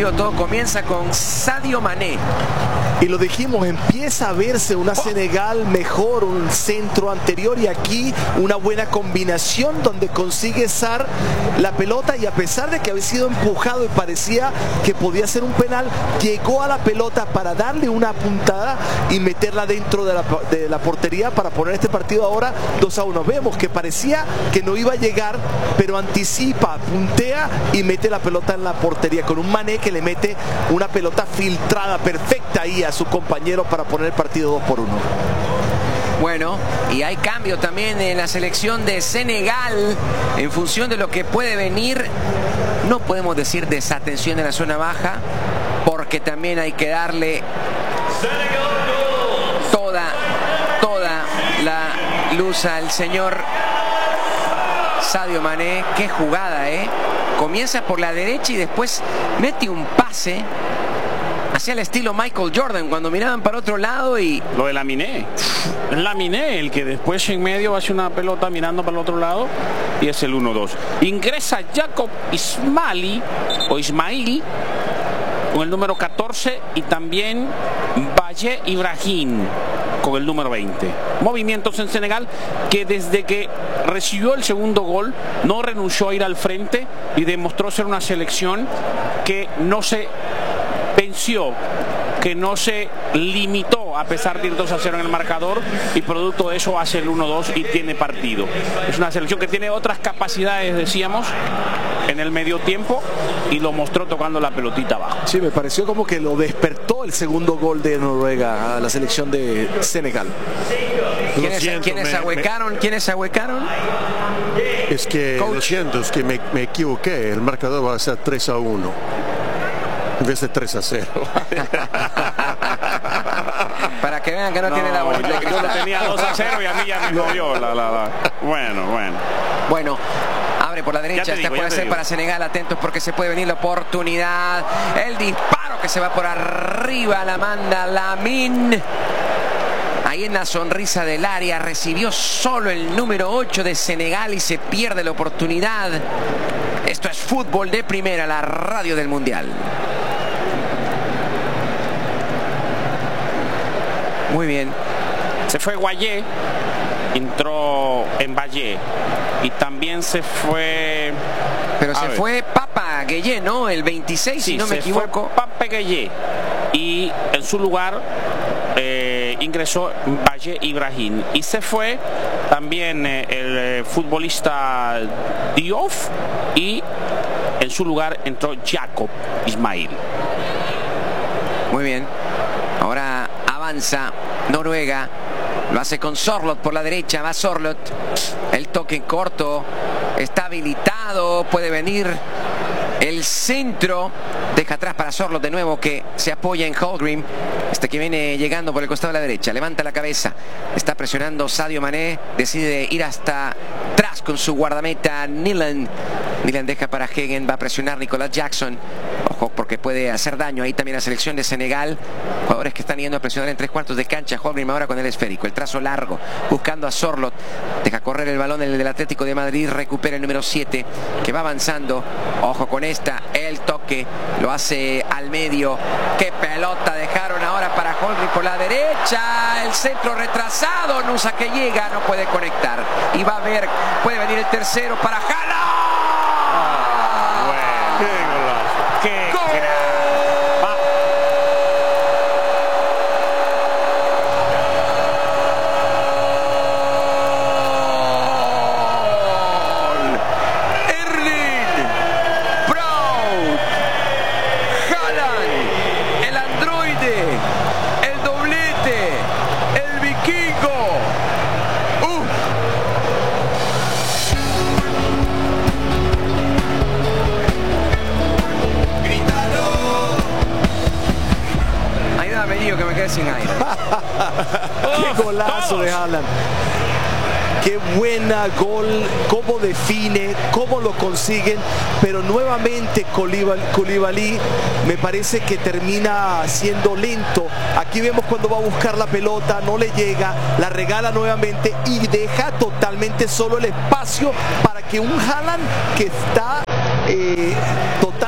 Primero todo comienza con Sadio Mané. Y lo dijimos, empieza a verse una Senegal mejor, un centro anterior, y aquí una buena combinación donde consigue Sarr la pelota, y a pesar de que había sido empujado y parecía que podía ser un penal, llegó a la pelota para darle una puntada y meterla dentro de la portería para poner este partido ahora 2-1. Vemos que parecía que no iba a llegar, pero anticipa, puntea y mete la pelota en la portería con un Mané que le mete una pelota filtrada perfecta ahí a su compañero para poner el partido 2-1. Bueno, y hay cambio también en la selección de Senegal en función de lo que puede venir. No podemos decir desatención en la zona baja, porque también hay que darle toda la luz al señor Sadio Mané. Qué jugada, comienza por la derecha y después mete un pase hacia el estilo Michael Jordan cuando miraban para otro lado. Y lo de Laminé, el que después en medio hace una pelota mirando para el otro lado y es el 1-2. Ingresa Jacob Ismail con el número 14 y también Valle Ibrahim con el número 20. Movimientos en Senegal, que desde que recibió el segundo gol no renunció a ir al frente y demostró ser una selección que no se venció, que no se limitó a pesar de ir 2-0 en el marcador, y producto de eso hace el 1-2 y tiene partido. Es una selección que tiene otras capacidades, decíamos, en el medio tiempo, y lo mostró tocando la pelotita abajo. Sí, me pareció como que lo despertó el segundo gol de Noruega a la selección de Senegal. ¿Quiénes ahuecaron? Es que, Coach. lo siento, es que me equivoqué. El marcador va a ser 3-1 en vez de 3-0. Para que vean que no tiene la bola. Yo lo tenía 2-0 y a mí ya me movió Bueno. Abre por la derecha, esta puede ser para Senegal, atentos porque se puede venir la oportunidad. El disparo que se va por arriba, la manda Lamine. Ahí en la sonrisa del área, recibió solo el número 8 de Senegal y se pierde la oportunidad. Esto es Fútbol de Primera, la radio del Mundial. Muy bien. Se fue Guayé, entró en Valle, y también se fue... Pero se fue Papa Gueye, ¿no? El 26, sí, si no me equivoco. Fue Papa Gueye, y en su lugar ingresó Valle Ibrahim. Y se fue también el futbolista Diouf, y en su lugar entró Jacob Ismail. Muy bien. Ahora avanza Noruega. Lo hace con Sorloth por la derecha. Va Sorloth. El toque en corto. Está habilitado. Puede venir el centro. Deja atrás para Sorloth de nuevo, que se apoya en Holmgren. Este que viene llegando por el costado de la derecha. Levanta la cabeza. Está presionando Sadio Mané. Decide ir hasta atrás con su guardameta Nilan. Nilan deja para Hagen. Va a presionar Nicolas Jackson. Ojo, porque puede hacer daño ahí también la selección de Senegal. Jugadores que están yendo a presionar en 3/4 de cancha. Holmgren ahora con el esférico. El trazo largo. Buscando a Sorloth. Deja correr el balón el del Atlético de Madrid. Recupera el número 7. Que va avanzando. Ojo con esta. El toque. Lo hace al medio. ¡Qué pelota dejaron ahora para Holmgren por la derecha! El centro retrasado. Nusa que llega. No puede conectar. Y va a ver. Puede venir el tercero para Haaland. ¡Qué ¡Gol! Erling Braut Haaland, el androide, el doblete, el vikingo. Que me quedé sin aire. Qué golazo de Haaland. Qué buena gol, cómo define, cómo lo consiguen, pero nuevamente Koulibaly me parece que termina siendo lento. Aquí vemos cuando va a buscar la pelota, no le llega, la regala nuevamente y deja totalmente solo el espacio para que un Haaland que está totalmente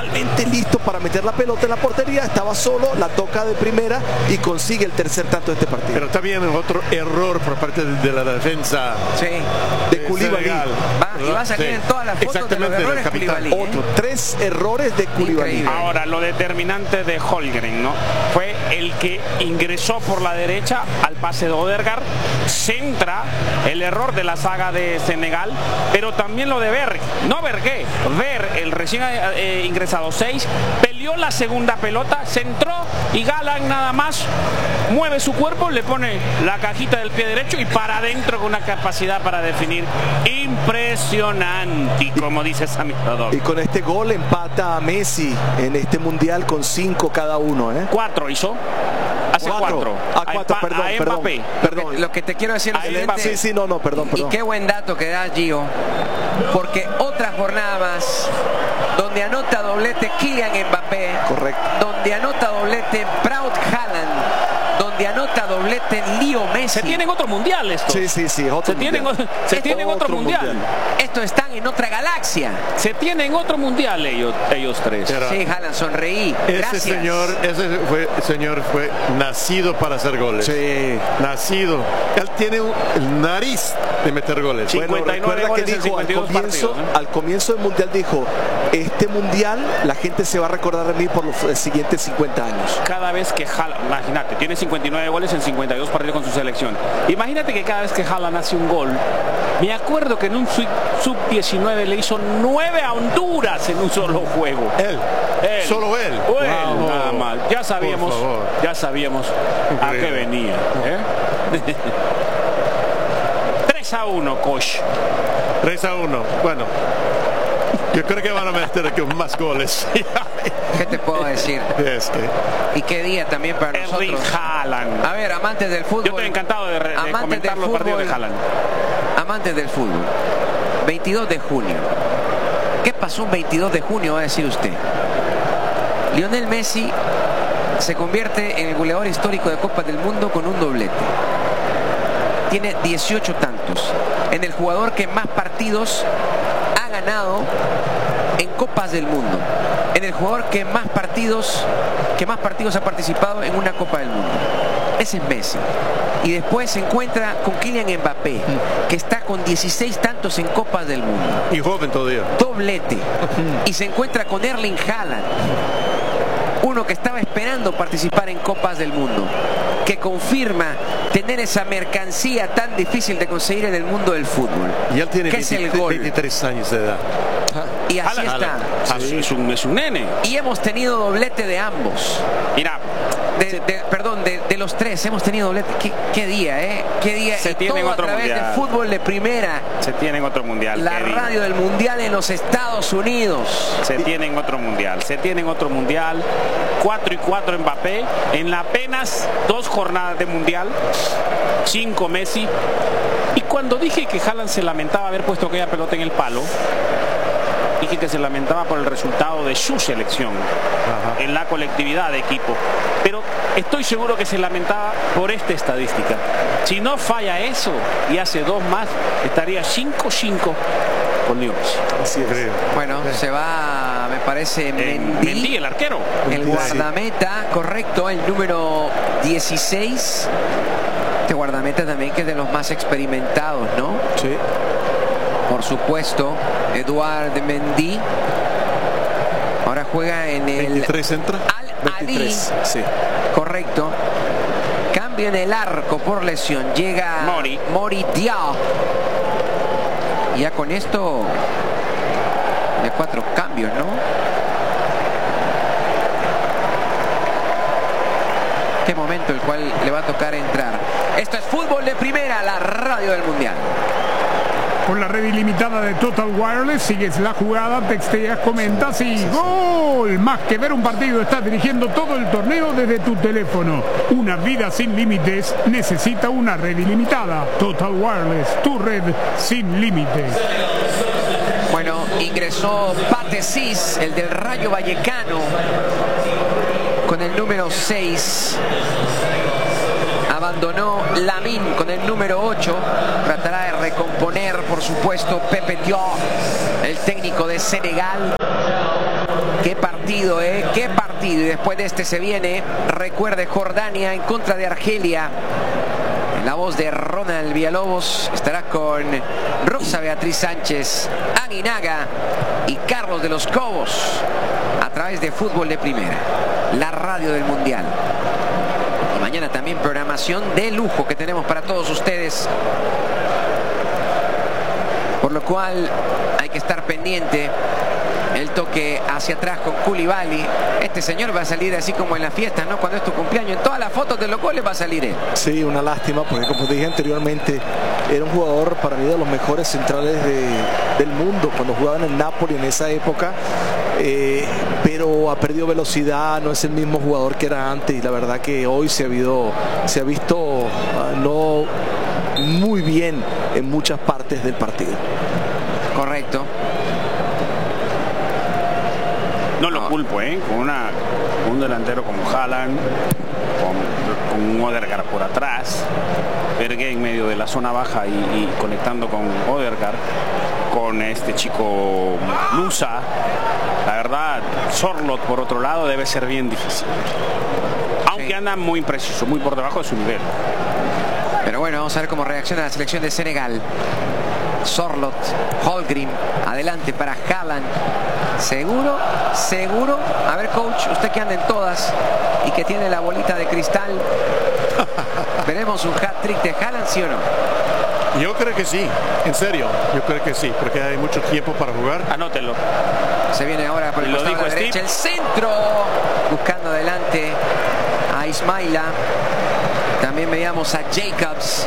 totalmente listo para meter la pelota en la portería, estaba solo, la toca de primera y consigue el tercer tanto de este partido. Pero también otro error por parte de la defensa de Koulibaly. Y va a salir en todas las fotos de los errores Koulibaly. Otro, 3 errores de Koulibaly. Ahora, lo determinante de Holmgren, ¿no? Fue el que ingresó por la derecha al pase de Odegaard, centra el error de la saga de Senegal, pero también lo de Ver, no Vergué, Ver, el recién ingresado 6, peleó la segunda pelota, centró y Galán nada más mueve su cuerpo, le pone la cajita del pie derecho y para adentro con una capacidad para definir impresionante, como dice Sami Khedira. Y con este gol empata a Messi en este mundial con 5 cada uno. 4 hizo. Hace 4. Perdón. Lo que te quiero decir es perdón. Y qué buen dato que da Gio, porque otra jornada más donde anota doblete Kylian Mbappé, correcto, donde anota doblete Braut Haaland, donde anota doblete Leo Messi. Se tienen otro mundial esto. Sí, Se tienen otro mundial. Estos están en otra galaxia. Se tienen otro mundial ellos tres. Sí, Haaland, sonreí. Gracias. Ese señor fue nacido para hacer goles. Sí. Nacido. Él tiene el nariz de meter goles. 59 goles que dijo al comienzo del mundial, dijo: este mundial la gente se va a recordar de mí por los siguientes 50 años. Cada vez que Haaland, imagínate, tiene 59 goles en 52 partidos con su selección. Imagínate que cada vez que Haaland hace un gol, me acuerdo que en un sub-19 le hizo 9 a Honduras en un solo juego. Él. Solo él. Wow. Nada más. Ya sabíamos a qué venía. 3-1, coach. 3-1. Bueno, yo creo que van a meter más goles. ¿Qué te puedo decir? Y qué día también para nosotros. Haaland. A ver, amantes del fútbol. Yo estoy encantado de comentar los partidos de Haaland. Amantes del fútbol. 22 de junio. ¿Qué pasó un 22 de junio, va a decir usted? Lionel Messi se convierte en el goleador histórico de Copas del Mundo con un doblete. Tiene 18 tantos. En el jugador que más partidos ha ganado en Copas del Mundo. En el jugador que más partidos ha participado en una Copa del Mundo. Ese es Messi. Y después se encuentra con Kylian Mbappé, que está con 16 tantos en Copas del Mundo. Y joven todavía. Doblete. Y se encuentra con Erling Haaland, uno que estaba esperando participar en Copas del Mundo, que confirma tener esa mercancía tan difícil de conseguir en el mundo del fútbol. Y él tiene 23 años de edad. Y así está. Sí. Es un nene. Y hemos tenido doblete de ambos. Mira, de los tres hemos tenido doblete. ¿Qué día, qué día? Se tienen otro a través mundial. del fútbol de primera. Se tienen otro mundial. La radio del mundial en los Estados Unidos. Se tienen otro mundial. 4-4 Mbappé en apenas 2 jornadas de mundial. 5 Messi. Y cuando dije que Haaland se lamentaba haber puesto aquella pelota en el palo, dije que se lamentaba por el resultado de su selección en la colectividad de equipo, pero estoy seguro que se lamentaba por esta estadística. Si no falla eso y hace 2 más, estaría 5-5 con Leo Messi. Así es. Bueno, se va, me parece, Mendy, el arquero, el guardameta, correcto, el número 16. Este guardameta también, que es de los más experimentados, ¿no? Sí. por supuesto, Edouard Mendy. Ahora juega en el 23 entra. Al-Ahly. Sí. Correcto. Cambio en el arco por lesión. Llega Mori Diaw. Ya con esto de 4 cambios, ¿no? Qué momento el cual le va a tocar entrar. Esto es Fútbol de Primera, la radio del Mundial. Con la red ilimitada de Total Wireless, sigues la jugada, texteas, comentas y ¡gol! Más que ver un partido, estás dirigiendo todo el torneo desde tu teléfono. Una vida sin límites necesita una red ilimitada. Total Wireless, tu red sin límites. Bueno, ingresó Pate Cis, el del Rayo Vallecano, con el número 6. Abandonó Lamine con el número 8. Tratará de recomponer, por supuesto, Pepe Diop, el técnico de Senegal. Qué partido. partido, qué partido. Y después de este se viene, recuerde, Jordania en contra de Argelia. En la voz de Ronald Villalobos estará con Rosa Beatriz Sánchez, Aguinaga y Carlos de los Cobos a través de Fútbol de Primera, la radio del Mundial. Y mañana también programación de lujo que tenemos para todos ustedes, por lo cual hay que estar pendiente. El toque hacia atrás con Koulibaly. Este señor va a salir así como en las fiestas, ¿no? Cuando es tu cumpleaños, en todas las fotos de los goles va a salir él. Sí, una lástima, porque como dije anteriormente, era un jugador para mí de los mejores centrales del mundo cuando jugaba en el Napoli en esa época. Pero ha perdido velocidad, no es el mismo jugador que era antes, y la verdad que hoy se ha visto no muy bien en muchas partes del partido. Correcto. No lo culpo, con un delantero como Haaland, con un Odegaard por atrás, Berge en medio de la zona baja y conectando con Odegaard, con este chico Nusa. La verdad, Sorloth por otro lado debe ser bien difícil, aunque anda muy impreciso, muy por debajo de su nivel. Pero bueno, vamos a ver cómo reacciona la selección de Senegal. Sorloth, Holmgren, adelante para Haaland. Seguro. A ver, coach, usted que anda en todas y que tiene la bolita de cristal, ¿veremos un hat-trick de Haaland, sí o no? Yo creo que sí, en serio, yo creo que sí, porque hay mucho tiempo para jugar. Anótenlo. Se viene ahora por el costado de la derecha, el centro, buscando adelante a Ismaila. También veíamos a Jacobs,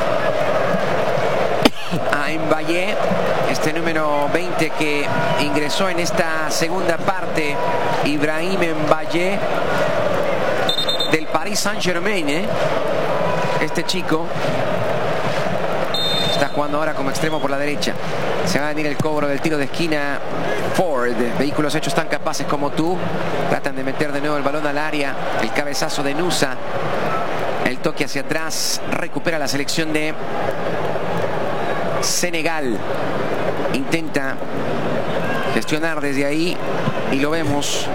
a Mbaye, este número 20 que ingresó en esta segunda parte, Ibrahim Mbaye del Paris Saint-Germain. Este chico está jugando ahora como extremo por la derecha. Se va a venir el cobro del tiro de esquina. Ford, vehículos hechos tan capaces como tú, tratan de meter de nuevo el balón al área. El cabezazo de Nusa, el toque hacia atrás, recupera la selección de Senegal. Intenta gestionar desde ahí y lo vemos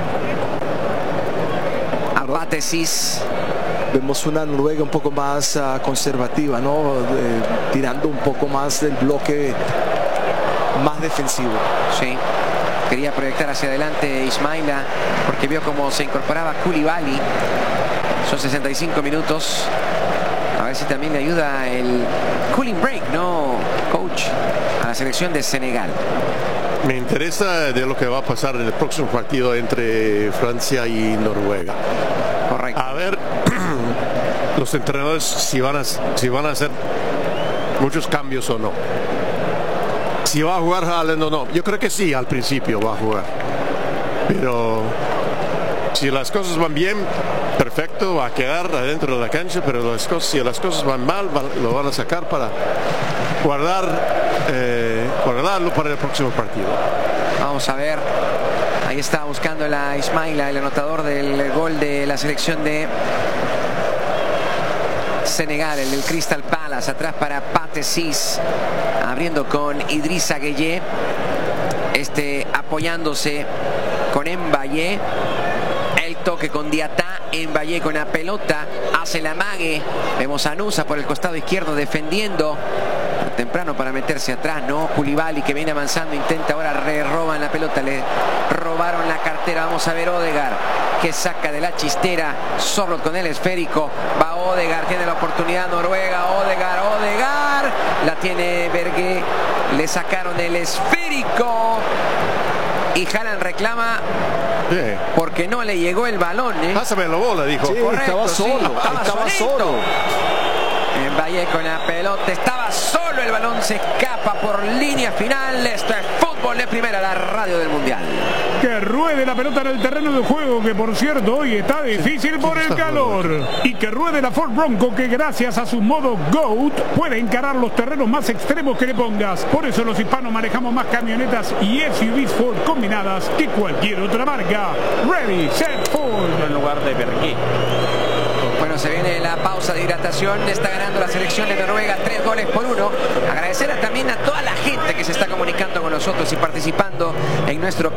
a Patesis. Vemos una Noruega un poco más conservativa, ¿no? Tirando un poco más del bloque más defensivo. Sí, quería proyectar hacia adelante Ismaila porque vio cómo se incorporaba Koulibaly. Son 65 minutos. A ver si también le ayuda el cooling break, ¿no, coach? A la selección de Senegal. Me interesa de lo que va a pasar en el próximo partido entre Francia y Noruega. Correcto. A ver los entrenadores si van a hacer muchos cambios o no. Si va a jugar Haaland o no. Yo creo que sí, al principio va a jugar. Pero si las cosas van bien, perfecto, va a quedar adentro de la cancha, pero si las cosas van mal, lo van a sacar para guardarlo para el próximo partido. Vamos a ver. Ahí está buscando la Ismaila, el anotador del gol de la selección de Senegal, el del Crystal Palace. Atrás para Patesis, abriendo con Idrissa Gueye, apoyándose con Mbaye. El toque con Diatá, Mbaye con la pelota, hace la mague. Vemos a Nusa por el costado izquierdo defendiendo. Temprano para meterse atrás, ¿no? Koulibaly que viene avanzando, intenta ahora, roban la pelota, le robaron la cartera. Vamos a ver Odegaard que saca de la chistera. Sorloth con el esférico, va Odegaard, tiene la oportunidad Noruega. Odegaard, la tiene Berge, le sacaron el esférico y Haaland reclama porque no le llegó el balón. Pásame la bola, dijo. Sí, correcto, estaba solo. Mbaye con la pelota, estaba solo, el balón se escapa por línea final. Esto es Fútbol de Primera, la radio del Mundial. Que ruede la pelota en el terreno de juego, que por cierto hoy está difícil por el calor. Y que ruede la Ford Bronco, que gracias a su modo GOAT puede encarar los terrenos más extremos que le pongas. Por eso los hispanos manejamos más camionetas y SUVs Ford combinadas que cualquier otra marca. Ready, set, Ford. En lugar de Berge. Bueno, se viene la pausa de hidratación. Está ganando la selección de Noruega 3-1. Agradecer también a toda la gente que se está comunicando con nosotros y participando en nuestro